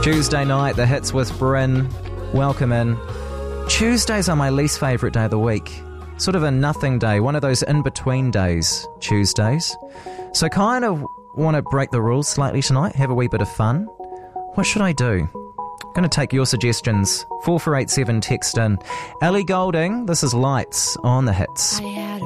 Tuesday night, the hits with Bryn. Welcome in. Tuesdays are my least favourite day of the week. Sort of a nothing day, one of those in-between days, Tuesdays. So kind of want to break the rules slightly tonight, have a wee bit of fun. What should I do? I'm going to take your suggestions. 4487 text in. Ellie Goulding, this is Lights on the Hits. I had